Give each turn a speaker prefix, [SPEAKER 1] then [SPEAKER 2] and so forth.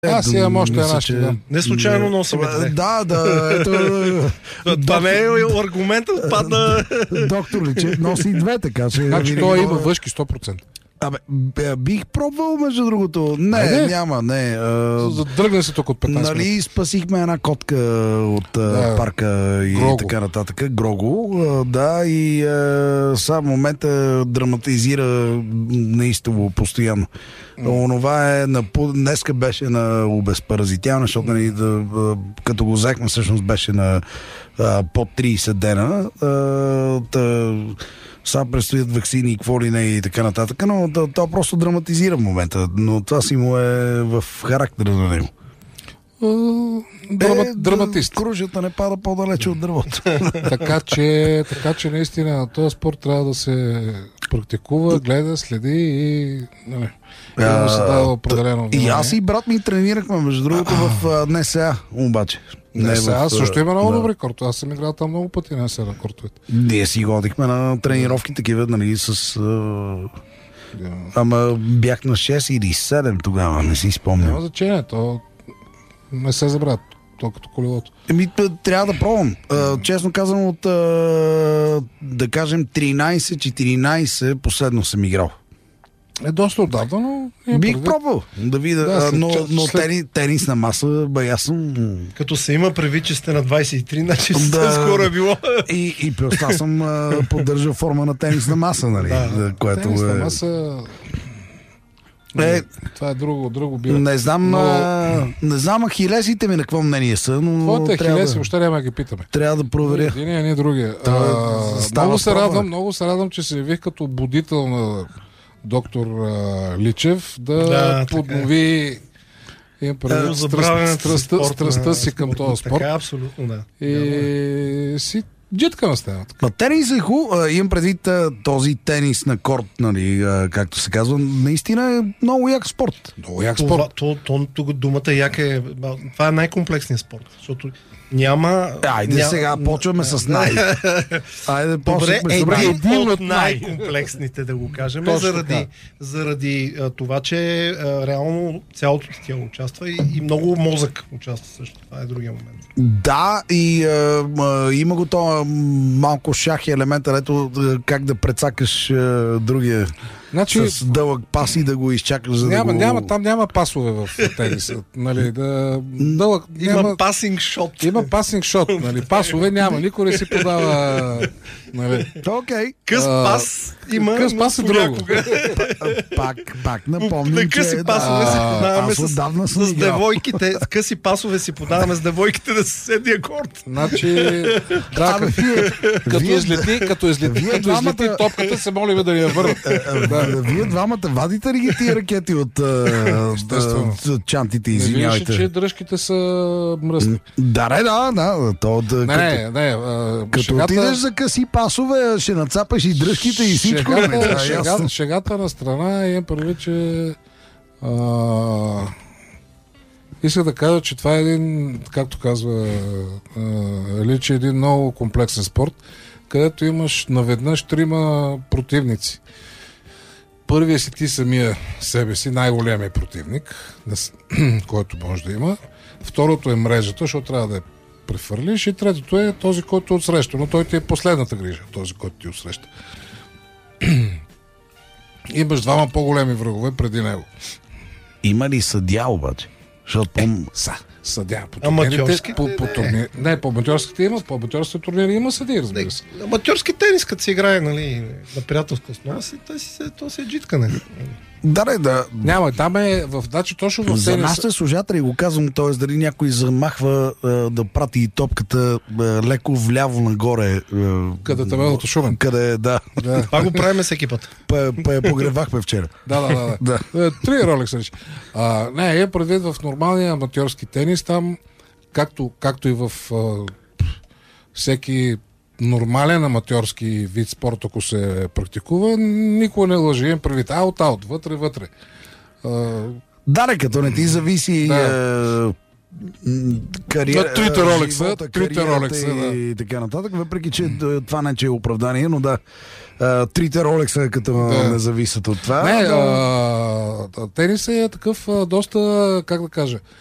[SPEAKER 1] Аз имам още една ще.
[SPEAKER 2] Не случайно носиме две.
[SPEAKER 3] Да, ето...
[SPEAKER 2] Това не е аргумент, отпадна...
[SPEAKER 3] Доктор ли, че носи две, така че...
[SPEAKER 1] Значи той има въшки 100%.
[SPEAKER 3] Абе, бих пробвал, между другото. Не, няма, не.
[SPEAKER 1] Задръгне се тук от 15 минути.
[SPEAKER 3] Нали, спасихме една котка от парка и
[SPEAKER 1] Грого.
[SPEAKER 3] така нататък. Грого, да, и сега в момента драматизира неистово постоянно. Онова днеска беше на обезпаразитяване, защото нали, като го взехме, всъщност беше на под 30 дена. Сега предстоят ваксини и какво ли не и така нататък, но то просто драматизира в момента, но това си му е в характера на него.
[SPEAKER 1] Драматист.
[SPEAKER 3] Кружата не пада по-далече от дървото.
[SPEAKER 1] така че наистина на този спорт трябва да се практикува, гледа, следи и да се дава определено внимание.
[SPEAKER 3] И аз и брат ми тренирахме, между другото, в НСА, обаче.
[SPEAKER 1] НСА също има много добри кортове. Аз съм играл там много пъти на НСА на кортовете.
[SPEAKER 3] Ние си ходихме на тренировки такива, нали, с... Ама бях на 6 или 7 тогава, не си спомням.
[SPEAKER 1] Няма значение, то не се забравя, то като колелото.
[SPEAKER 3] Трябва да пробвам. Честно казвам, от да кажем 13-14 последно съм играл.
[SPEAKER 1] Доста отдавна, но...
[SPEAKER 3] Бих пробвал да видя, но тенисна маса, аз съм...
[SPEAKER 2] Като се има предвид, че сте на 23, значи скоро е било.
[SPEAKER 3] И плюс аз съм поддържал форма на тенисна маса, нали? Което
[SPEAKER 1] тенисна маса... Това е друго било.
[SPEAKER 3] Не знам ахилесите ми на какво мнение са, но...
[SPEAKER 1] Твоите ахилеси, въобще няма да ги питаме.
[SPEAKER 3] Трябва да проверя.
[SPEAKER 1] Единия, не другия. Много се радвам, че се явих като будител на доктор Личев да поднови страстта си към този спорт.
[SPEAKER 2] Така, абсолютно, да.
[SPEAKER 1] И си джитка на стената.
[SPEAKER 3] Тенис е хубаво. Имам предвид този тенис на корт, нали, както се казва. Наистина е много як спорт.
[SPEAKER 1] Много як спорт.
[SPEAKER 2] Тук думата як е... Това е най-комплексният спорт, защото няма...
[SPEAKER 3] Айде сега, почваме с най. Айде,
[SPEAKER 2] добре,
[SPEAKER 3] един
[SPEAKER 2] от най-комплексните, да го кажем, заради това, че реално цялото тяло участва и много мозък участва също. Това е другия момент.
[SPEAKER 3] Да, и има го това малко шах и елемента, ето как да прецакаш другия с дълъг пас и да го изчакаш, за да го...
[SPEAKER 1] Там няма пасове в тениса. Нали,
[SPEAKER 2] има пасинг шот.
[SPEAKER 1] Има пасинг шот. Нали, пасове няма. Никой не си подава... Нали.
[SPEAKER 3] Okay.
[SPEAKER 2] Къс пас има.
[SPEAKER 1] Къс пас е друго.
[SPEAKER 3] Пак напомням, че...
[SPEAKER 2] Къси пасове си подаваме с девойките. Къси пасове си подаваме с девойките да съседния корт.
[SPEAKER 1] Значи... Като излети топката, се молим да ни я върнат.
[SPEAKER 3] Вие двамата вадите ли ги тия ракети от чантите, извинявайте?
[SPEAKER 1] Не виждаш, че дръжките са мръсни.
[SPEAKER 3] Да. Като отидеш за къси пасове, ще нацапаш и дръжките и всичко.
[SPEAKER 1] Шегата на страна имам първи, че исках да кажа, че това е един, както казва Личи, един много комплексен спорт, където имаш наведнъж 3 противници. Първия си ти самия себе си, най-големия противник, който може да има. Второто е мрежата, защото трябва да я префърлиш. И третото е този, който отсреща. Но той ти е последната грижа, този, който ти отсреща. Имаш 2 по-големи врагове преди него.
[SPEAKER 3] Има ли съдия обаче?
[SPEAKER 1] Съдя.
[SPEAKER 2] По
[SPEAKER 1] аматьорските има. По аматьорските турнири има съдия, разбира се.
[SPEAKER 2] Аматьорски тенис, като се играе, нали, на приятелска основа, то се е джиткане.
[SPEAKER 3] Да.
[SPEAKER 1] Няма, там е значи точно в тенис.
[SPEAKER 3] За нашите служатели го казвам, т.е. дали някой замахва да прати топката леко вляво нагоре.
[SPEAKER 1] Къде табелото Шумен.
[SPEAKER 3] Къде, да.
[SPEAKER 2] Това го правим всеки път.
[SPEAKER 3] Погревахме вчера.
[SPEAKER 1] Да. 3 ролекса. Не, предвид в нормалния аматьорски тенис, там, както и в всеки нормален аматьорски вид спорт, ако се практикува, никой не лъжи. Им предвид аут, вътре.
[SPEAKER 3] Като не ти зависи кариера,
[SPEAKER 1] трите ролекса
[SPEAKER 3] и така нататък, въпреки че това не че е оправдание, но да. Трите Ролекса, като не зависят от това.
[SPEAKER 1] Не, тенис е такъв доста, как да кажа,